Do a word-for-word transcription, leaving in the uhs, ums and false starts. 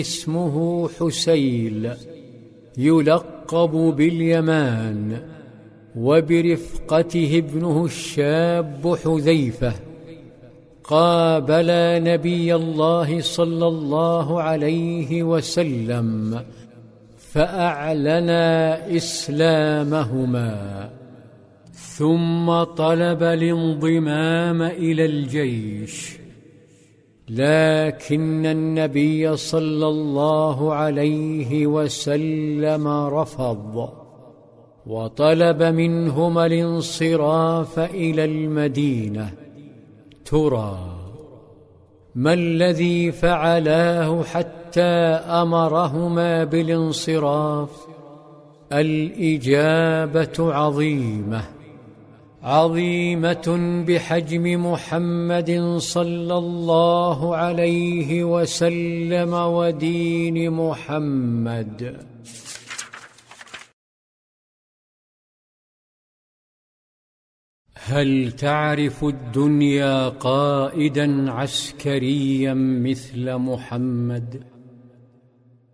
اسمه حسيل يلقب باليمان، وبرفقته ابنه الشاب حذيفة، قابلا نبي الله صلى الله عليه وسلم فأعلنا إسلامهما، ثم طلب الانضمام إلى الجيش، لكن النبي صلى الله عليه وسلم رفض، وطلب منهما الانصراف إلى المدينة. ترى ما الذي فعلاه حتى أمرهما بالانصراف؟ الإجابة عظيمة عظيمة بحجم محمد صلى الله عليه وسلم ودين محمد. هل تعرف الدنيا قائدا عسكريا مثل محمد؟